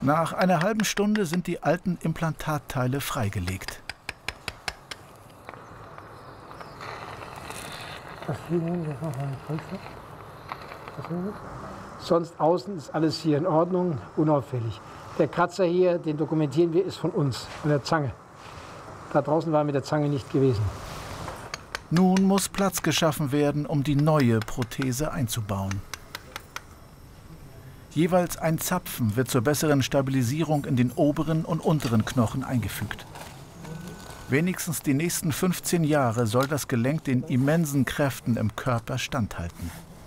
Nach einer halben Stunde sind die alten Implantatteile freigelegt. Sonst außen ist alles hier in Ordnung, unauffällig. Der Kratzer hier, den dokumentieren wir, ist von uns, von der Zange. Da draußen war mit der Zange nicht gewesen. Nun muss Platz geschaffen werden, um die neue Prothese einzubauen. Jeweils ein Zapfen wird zur besseren Stabilisierung in den oberen und unteren Knochen eingefügt. Wenigstens die nächsten 15 Jahre soll das Gelenk den immensen Kräften im Körper standhalten.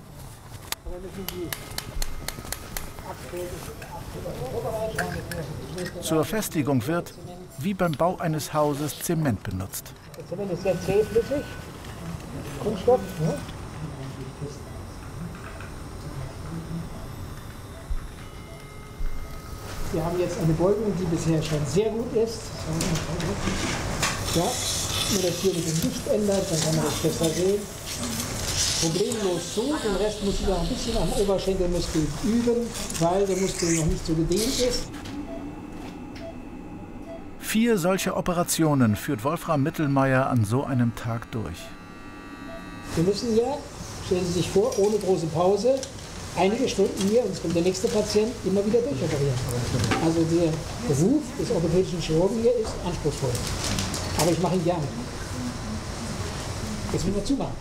Zur Festigung wird, wie beim Bau eines Hauses, Zement benutzt. Das Zement ist sehr zähflüssig, Kunststoff. Ne? Wir haben jetzt eine Beugung, die bisher schon sehr gut ist. Ja, wenn man das hier mit dem Licht ändert, dann kann man das besser sehen. Problemlos so, den Rest muss ich noch ein bisschen am Oberschenkelmuskel üben, weil der Muskel noch nicht so gedehnt ist. 4 solche Operationen führt Wolfram Mittelmeier an so einem Tag durch. Wir müssen ja, stellen Sie sich vor, ohne große Pause, einige Stunden hier, und es kommt der nächste Patient, immer wieder durchoperieren. Also der Beruf des orthopädischen Chirurgen hier ist anspruchsvoll. Aber ich mache ihn gerne. Jetzt müssen wir zumachen.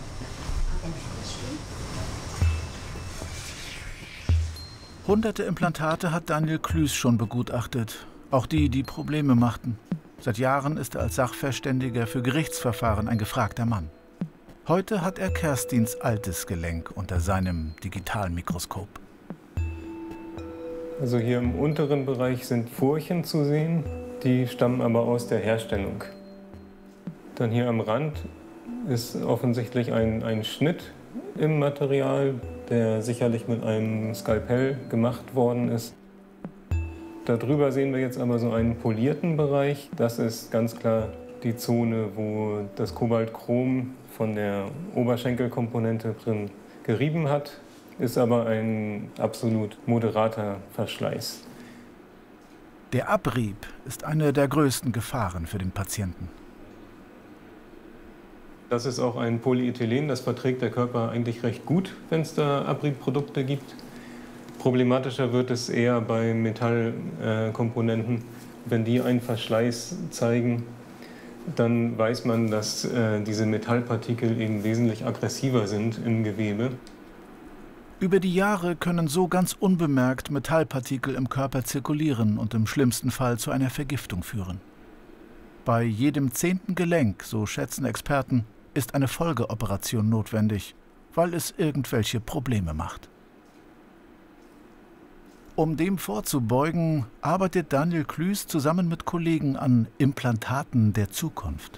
Hunderte Implantate hat Daniel Klüß schon begutachtet. Auch die, die Probleme machten. Seit Jahren ist er als Sachverständiger für Gerichtsverfahren ein gefragter Mann. Heute hat er Kerstins altes Gelenk unter seinem Digitalmikroskop. Also hier im unteren Bereich sind Furchen zu sehen, die stammen aber aus der Herstellung. Dann hier am Rand ist offensichtlich ein Schnitt im Material, der sicherlich mit einem Skalpell gemacht worden ist. Darüber sehen wir jetzt aber so einen polierten Bereich. Das ist ganz klar die Zone, wo das Kobaltchrom von der Oberschenkelkomponente drin gerieben hat, ist aber ein absolut moderater Verschleiß. Der Abrieb ist eine der größten Gefahren für den Patienten. Das ist auch ein Polyethylen, das verträgt der Körper eigentlich recht gut, wenn es da Abriebprodukte gibt. Problematischer wird es eher bei Metallkomponenten. Wenn die einen Verschleiß zeigen, dann weiß man, dass diese Metallpartikel eben wesentlich aggressiver sind im Gewebe. Über die Jahre können so ganz unbemerkt Metallpartikel im Körper zirkulieren und im schlimmsten Fall zu einer Vergiftung führen. Bei jedem 10. Gelenk, so schätzen Experten, ist eine Folgeoperation notwendig, weil es irgendwelche Probleme macht. Um dem vorzubeugen, arbeitet Daniel Klüß zusammen mit Kollegen an Implantaten der Zukunft.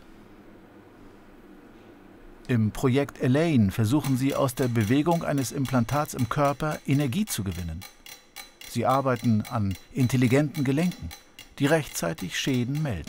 Im Projekt Elaine versuchen sie aus der Bewegung eines Implantats im Körper Energie zu gewinnen. Sie arbeiten an intelligenten Gelenken, die rechtzeitig Schäden melden.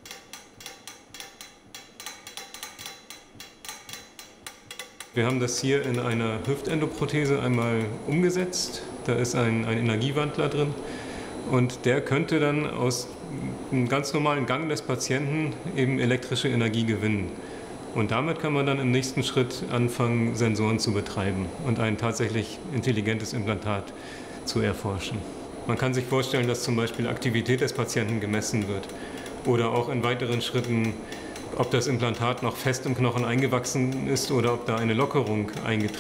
Wir haben das hier in einer Hüftendoprothese einmal umgesetzt. Da ist ein Energiewandler drin und der könnte dann aus einem ganz normalen Gang des Patienten eben elektrische Energie gewinnen. Und damit kann man dann im nächsten Schritt anfangen, Sensoren zu betreiben und ein tatsächlich intelligentes Implantat zu erforschen. Man kann sich vorstellen, dass zum Beispiel Aktivität des Patienten gemessen wird oder auch in weiteren Schritten, ob das Implantat noch fest im Knochen eingewachsen ist oder ob da eine Lockerung eingetreten ist.